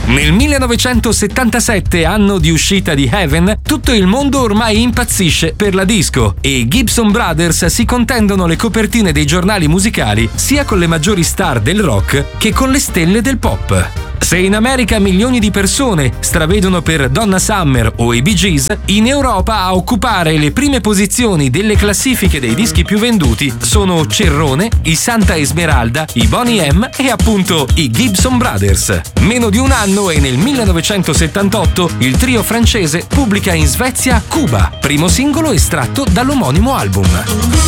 Nel 1977, anno di uscita di Heaven, tutto il mondo ormai impazzisce per la disco e Gibson Brothers si contendono le copertine dei giornali musicali sia con le maggiori star del rock che con le stelle del pop. Se in America milioni di persone stravedono per Donna Summer o i Bee Gees, in Europa a occupare le prime posizioni delle classifiche dei dischi più venduti sono Cerrone, i Santa Esmeralda, i Boney M e appunto i Gibson Brothers. Meno di un anno e nel 1978 il trio francese pubblica in Svezia Cuba, primo singolo estratto dall'omonimo album.